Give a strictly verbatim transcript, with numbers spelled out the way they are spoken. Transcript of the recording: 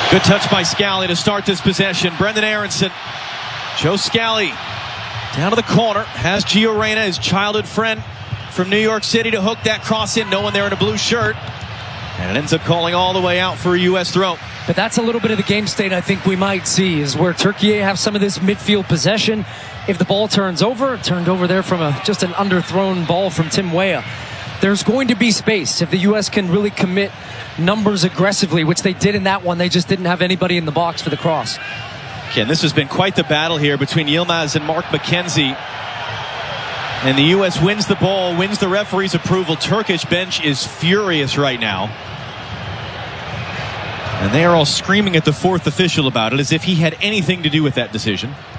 Good touch by Scally to start this possession. Brendan Aronson. Joe Scally down to the corner. Has Gio Reyna, his childhood friend from New York City, to hook that cross in. No one there in a blue shirt. And it ends up calling all the way out for a U S throw. But that's a little bit of the game state I think we might see, is where Turkey have some of this midfield possession. If the ball turns over, it turned over there from a, just an underthrown ball from Tim Weah. There's going to be space if the U S can really commit numbers aggressively, which they did in that one. They just didn't have anybody in the box for the cross. Again, this has been quite the battle here between Yilmaz and Mark McKenzie. And the U S wins the ball, wins the referee's approval. Turkish bench is furious right now. And they are all screaming at the fourth official about it, as if he had anything to do with that decision.